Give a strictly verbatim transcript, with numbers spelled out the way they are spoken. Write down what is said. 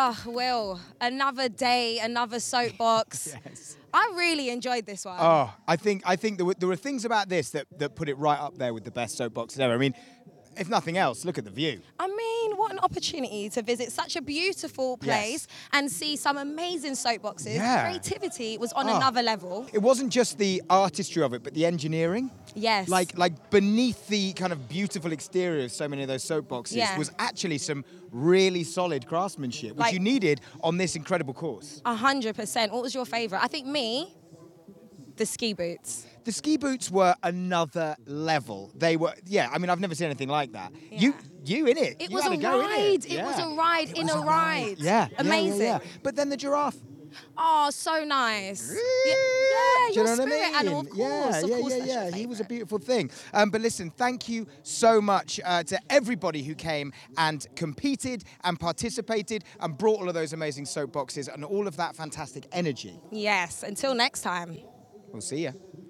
Oh, Will, another day, another soapbox. Yes. I really enjoyed this one. Oh, I think I think there were, there were things about this that, that put it right up there with the best soapboxes ever. I mean, if nothing else, look at the view. I mean, what an opportunity to visit such a beautiful place Yes. and see some amazing soapboxes. Yeah. Creativity was on Oh. another level. It wasn't just the artistry of it, but the engineering. Yes. Like like beneath the kind of beautiful exterior of so many of those soapboxes Yeah. was actually some really solid craftsmanship, which Like- you needed on this incredible course. A hundred percent. What was your favourite? I think me, the ski boots. The ski boots were another level. They were, yeah. I mean, I've never seen anything like that. You, you in it? It You was had a go in ride. It Yeah. was a ride It in was a ride. Yeah. yeah, Amazing. Yeah, yeah. But then the giraffe. Oh, so nice. Yeah, Do yeah, you your know what I spirit mean? animal, of course. yeah, of yeah, course yeah, that's your yeah. He was a favourite. beautiful thing. Um, but listen, thank you so much uh, to everybody who came and competed and participated and brought all of those amazing soapboxes and all of that fantastic energy. Yes, until next time. We'll see you.